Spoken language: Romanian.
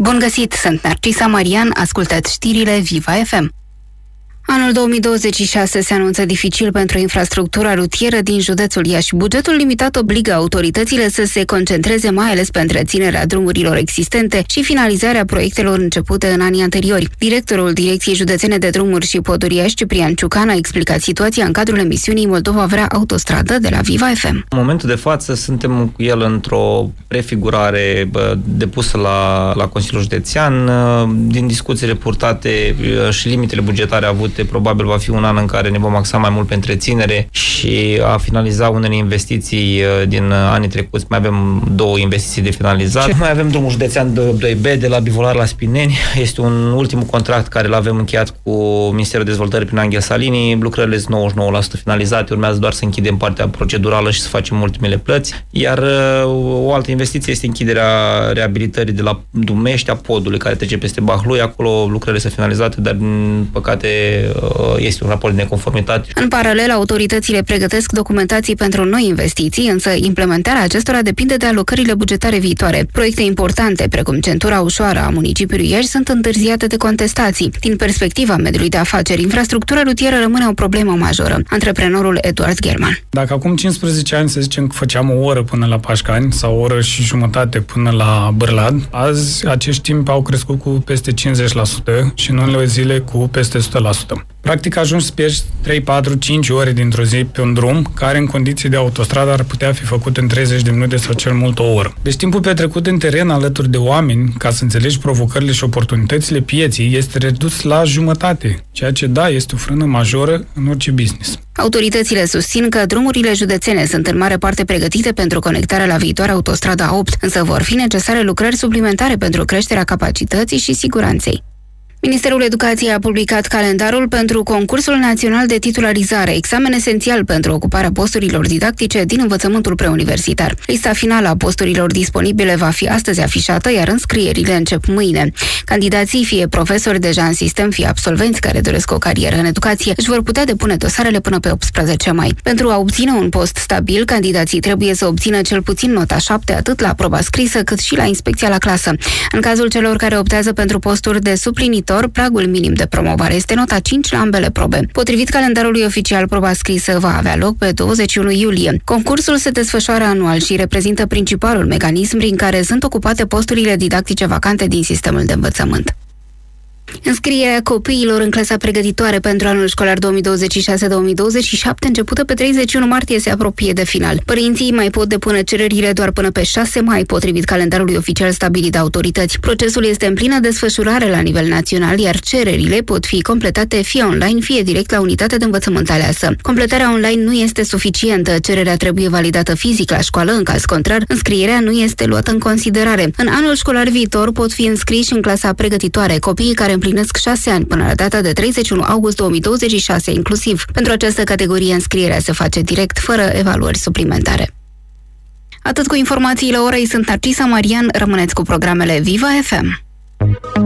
Bun găsit, sunt Narcisa Marian, ascultați știrile Viva FM. Anul 2026 se anunță dificil pentru infrastructura rutieră din județul Iași. Bugetul limitat obligă autoritățile să se concentreze mai ales pe întreținerea drumurilor existente și finalizarea proiectelor începute în anii anteriori. Directorul Direcției Județene de Drumuri și Poduri Iași, Ciprian Ciucan, a explicat situația în cadrul emisiunii Moldova vrea autostradă de la Viva FM. În momentul de față suntem cu el într-o prefigurare depusă la Consiliul Județean. Din discuțiile purtate și limitele bugetare avute, probabil va fi un an în care ne vom axa mai mult pe întreținere și a finaliza unele investiții din anii trecuți. Mai avem 2 investiții de finalizat. Mai avem drumul județean 2B de la Bivolar la Spineni. Este un ultim contract care l-avem încheiat cu Ministerul Dezvoltării prin Anghel Salini. Lucrările sunt 99% finalizate. Urmează doar să închidem partea procedurală și să facem ultimele plăți. Iar o altă investiție este închiderea reabilitării de la Dumești a podului care trece peste Bahlui. Acolo lucrările sunt finalizate, dar din păcate este un raport de neconformitate. În paralel, autoritățile pregătesc documentații pentru noi investiții, însă implementarea acestora depinde de alocările bugetare viitoare. Proiecte importante, precum centura ușoară a municipiului Iași, sunt întârziate de contestații. Din perspectiva mediului de afaceri, infrastructura rutieră rămâne o problemă majoră. Antreprenorul Eduard German. Dacă acum 15 ani, să zicem că făceam o oră până la Pașcani sau o oră și jumătate până la Bârlad, azi acești timpi au crescut cu peste 50% și în unele zile cu peste 100%. Practic ajungi să pierzi 3, 4, 5 ore dintr-o zi pe un drum, care în condiții de autostradă ar putea fi făcut în 30 de minute sau cel mult o oră. Deci timpul petrecut în teren alături de oameni, ca să înțelegi provocările și oportunitățile pieții, este redus la jumătate, ceea ce, da, este o frână majoră în orice business. Autoritățile susțin că drumurile județene sunt în mare parte pregătite pentru conectarea la viitoarea autostrada A8, însă vor fi necesare lucrări suplimentare pentru creșterea capacității și siguranței. Ministerul Educației a publicat calendarul pentru concursul național de titularizare, examen esențial pentru ocuparea posturilor didactice din învățământul preuniversitar. Lista finală a posturilor disponibile va fi astăzi afișată, iar înscrierile încep mâine. Candidații, fie profesori deja în sistem, fie absolvenți care doresc o carieră în educație, își vor putea depune dosarele până pe 18 mai. Pentru a obține un post stabil, candidații trebuie să obțină cel puțin nota 7 atât la proba scrisă cât și la inspecția la clasă. În cazul celor care optează pentru posturi de suplinitor, pragul minim de promovare este nota 5 la ambele probe. Potrivit calendarului oficial, proba scrisă va avea loc pe 21 iulie. Concursul se desfășoară anual și reprezintă principalul mecanism prin care sunt ocupate posturile didactice vacante din sistemul de învățământ. Înscrierea copiilor în clasa pregătitoare pentru anul școlar 2026-2027, începută pe 31 martie, se apropie de final. Părinții mai pot depune cererile doar până pe 6 mai, potrivit calendarului oficial stabilit de autorități. Procesul este în plină desfășurare la nivel național, iar cererile pot fi completate fie online, fie direct la unitatea de învățământ aleasă. Completarea online nu este suficientă, cererea trebuie validată fizic la școală, în caz contrar, înscrierea nu este luată în considerare. În anul școlar viitor pot fi înscriși în clasa pregătitoare copiii care împlinesc 6 ani până la data de 31 august 2026 inclusiv. Pentru această categorie înscrierea se face direct, fără evaluări suplimentare. Atât cu informațiile orei, sunt Narcisa Marian, rămâneți cu programele Viva FM.